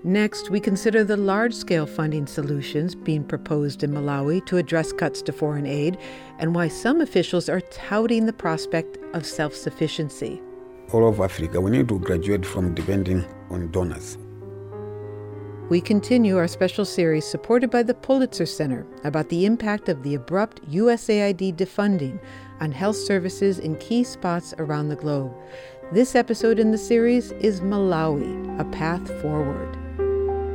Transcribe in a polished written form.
Next, we consider the large-scale funding solutions being proposed in Malawi to address cuts to foreign aid and why some officials are touting the prospect of self-sufficiency. All over Africa, we need to graduate from depending on donors. We continue our special series supported by the Pulitzer Center about the impact of the abrupt USAID defunding on health services in key spots around the globe. This episode in the series is Malawi, A Path Forward.